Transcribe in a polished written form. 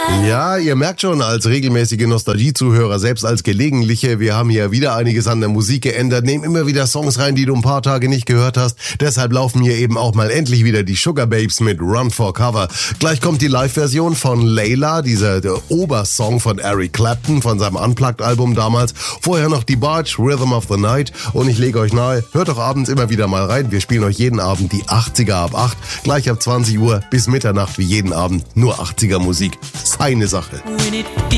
Ja, ihr merkt schon, als regelmäßige Nostalgie-Zuhörer, selbst als gelegentliche, wir haben hier wieder einiges an der Musik geändert, nehmen immer wieder Songs rein, die du ein paar Tage nicht gehört hast. Deshalb laufen hier eben auch mal endlich wieder die Sugar Babes mit Run for Cover. Gleich kommt die Live-Version von Layla, der Obersong von Eric Clapton von seinem Unplugged-Album damals. Vorher noch die Barge, Rhythm of the Night. Und ich lege euch nahe, hört doch abends immer wieder mal rein. Wir spielen euch jeden Abend die 80er ab 8, gleich ab 20 Uhr bis Mitternacht wie jeden Abend nur 80er Musik. Seine Sache.